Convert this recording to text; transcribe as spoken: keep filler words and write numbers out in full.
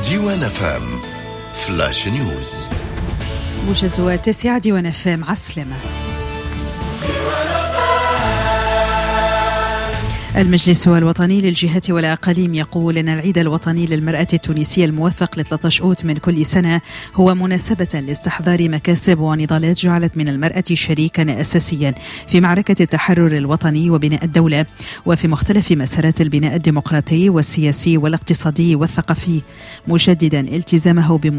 ديوان اف ام فلاش نيوز. موجز تسعة ديوان اف ام عسلمة. المجلس الوطني للجهة والأقاليم يقول أن العيد الوطني للمرأة التونسية الموافق ل ثلاثة عشر أوت من كل سنة هو مناسبة لاستحضار مكاسب ونضالات جعلت من المرأة شريكا أساسيا في معركة التحرر الوطني وبناء الدولة وفي مختلف مسارات البناء الديمقراطي والسياسي والاقتصادي والثقافي، مشددا التزامه